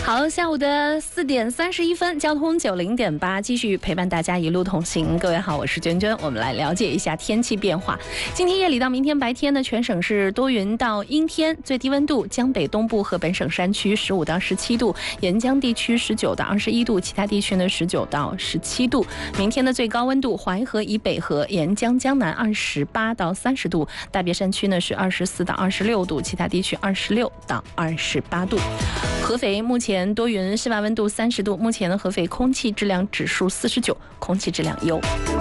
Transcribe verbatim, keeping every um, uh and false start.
好，下午的四点三十一分，交通九零点八继续陪伴大家一路同行。各位好，我是娟娟，我们来了解一下天气变化。今天夜里到明天白天呢，全省是多云到阴天，最低温度江北东部和本省山区十五到十七度，沿江地区十九到二十一度，其他地区呢十九到十七度。明天的最高温度，淮河以北和沿江江南二十八到三十度，大别山区呢是二十四到二十六度，其他地区二十六到二十八度。合肥目前多云，室外温度三十度，目前的合肥空气质量指数四十九，空气质量优。